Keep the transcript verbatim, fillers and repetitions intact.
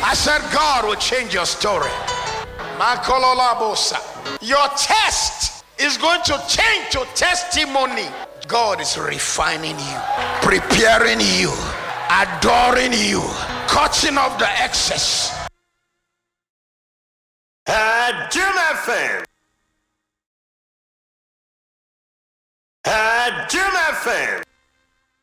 I said God will change your story. Your test is going to change to testimony. God is refining you, preparing you, adoring you, cutting off the excess. At Jim F M. At Jim F M.